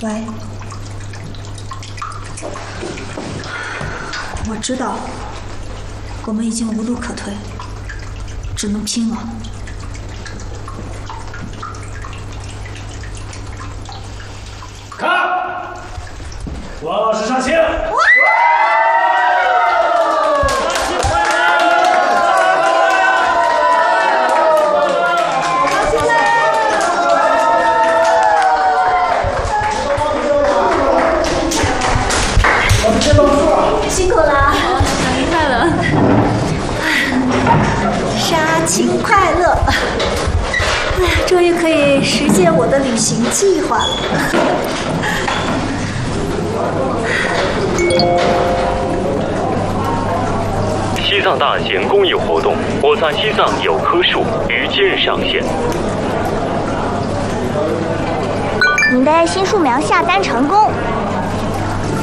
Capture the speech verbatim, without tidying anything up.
喂，我知道，我们已经无路可退，只能拼了。 看，王老师上线。 辛苦了， 生日快乐！ 杀青快乐！哎呀，终于可以实现我的旅行计划了。 西藏大型公益活动，我在西藏有棵树于今日上线。 您的新树苗下单成功，